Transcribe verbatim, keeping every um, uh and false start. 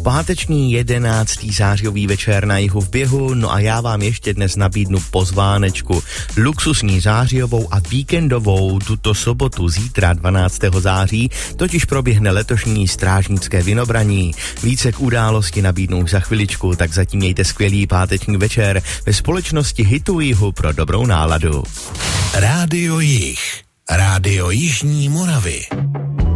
Páteční jedenáctý zářijový večer na jihu v běhu, no a já vám ještě dnes nabídnu pozvánečku. Luxusní zářijovou a víkendovou tuto sobotu zítra dvanáctého září totiž proběhne letošní strážnické vinobraní. Více k události nabídnu za chviličku, tak zatím mějte skvělý páteční večer ve společnosti Hitu Jihu pro dobrou náladu. Rádio Jih, Rádio Jižní Moravy.